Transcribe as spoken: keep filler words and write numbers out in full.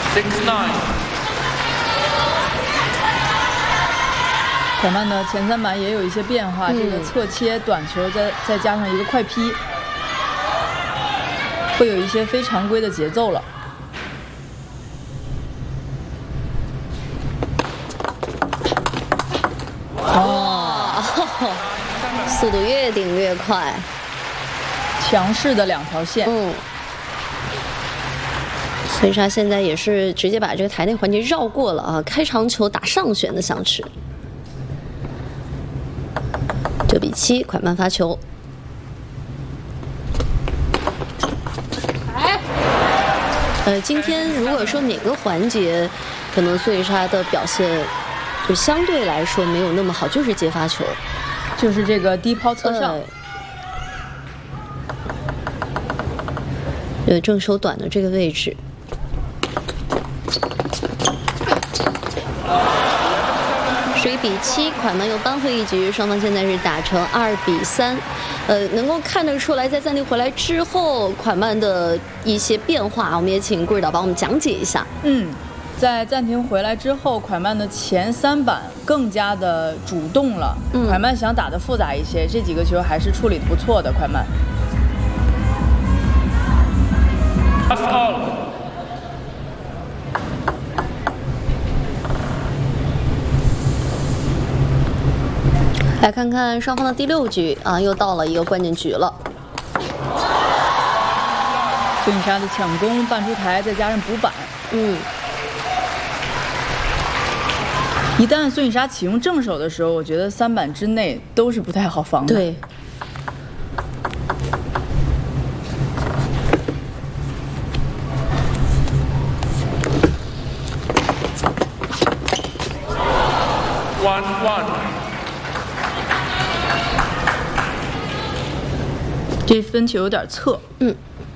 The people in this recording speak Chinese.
six nine。 凯曼的前三板也有一些变化，嗯、这个侧切短球再再加上一个快劈，会有一些非常规的节奏了。 哦，速度越顶越快， 强势的两条线。 嗯。孙莎现在也是直接把这个台内环节绕过了啊，开长球打上旋的响尺。九比七，快慢发球。呃，今天如果说哪个环节，可能孙莎的表现就相对来说没有那么好，就是接发球， 就是这个低抛侧上。 对，正手短的这个位置。十一比七，快慢又扳回一局，双方现在是打成二比三。呃，能够看得出来，在暂停回来之后，快慢的一些变化，我们也请顾指导帮我们讲解一下。 嗯，在暂停回来之后，快慢的前三板更加的主动了。嗯，快慢想打得复杂一些，这几个球还是处理得不错的。快慢。 来看看双方的第六局啊，又到了一个关键局了。 孙颖莎的抢攻半出台，再加上补板， 嗯， 一旦孙颖莎启用正手的时候，我觉得三板之内都是不太好防的。 对。 one one。 这分球有点侧， 嗯。